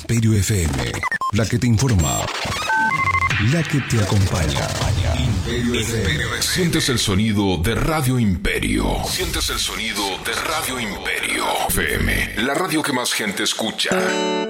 Imperio FM, la que te informa, la que te acompaña. Imperio FM. Sientes el sonido de Radio Imperio. Sientes el sonido de Radio Imperio FM, la radio que más gente escucha.